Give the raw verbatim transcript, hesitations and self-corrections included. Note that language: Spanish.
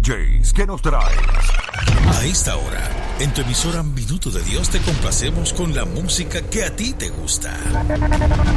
Js, ¿qué nos traes? A esta hora, en tu emisora Minuto de Dios te complacemos con la música que a ti te gusta.